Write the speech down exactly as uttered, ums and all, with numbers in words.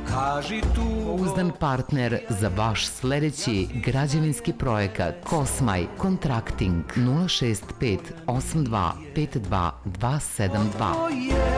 kaži tu. Pouzdan partner za vaš sledeći građevinski projekat Kosmaj Kontrakting nula šest pet osam dva pet dva dva sedam dva.